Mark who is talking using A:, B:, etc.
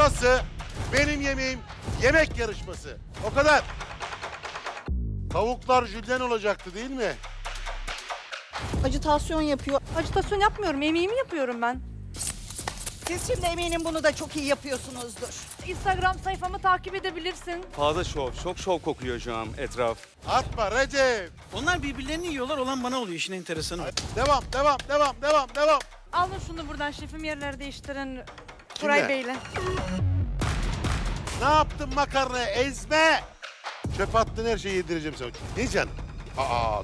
A: Burası benim yemeğim, yemek yarışması. O kadar. Tavuklar jülyen olacaktı değil mi?
B: Ajitasyon yapıyor.
C: Ajitasyon yapmıyorum, yemeğimi yapıyorum ben.
B: Siz şimdi eminim bunu da çok iyi yapıyorsunuzdur.
C: Instagram sayfamı takip edebilirsin.
D: Fazla şov. Çok şov kokuyor şu an etraf.
A: Atma Recep.
E: Onlar birbirlerini yiyorlar, olan bana oluyor, işin enteresanı.
A: Devam, devam, devam, devam, devam.
C: Alın şunu buradan, şefim yerleri değiştirin.
A: Kimle?
C: Koray Bey'le.
A: Ne yaptın makarnaya? Ezme. Çöp attın, her şeyi yedireceğim sana. Ne canım? Aa,